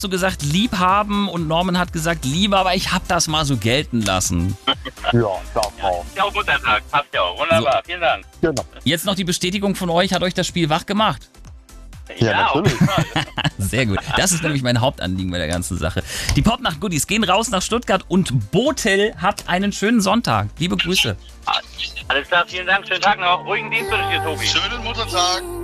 so gesagt, lieb haben und Norman hat gesagt, Liebe, aber ich habe das mal so gelten lassen. Ja, darf auch. Ja, auch Muttertag, passt ja auch. Wunderbar, So. vielen Dank. Genau. Jetzt noch die Bestätigung von euch, hat euch das Spiel wach gemacht? Ja, auf natürlich. jeden Fall. Sehr gut. Das ist nämlich mein Hauptanliegen bei der ganzen Sache. Die Popnacht-Goodies gehen raus nach Stuttgart und Botel, habt einen schönen Sonntag. Liebe Grüße. Alles klar, vielen Dank. Schönen Tag noch. Ruhigen Dienst wünsche ich dir, Tobi. Schönen Muttertag.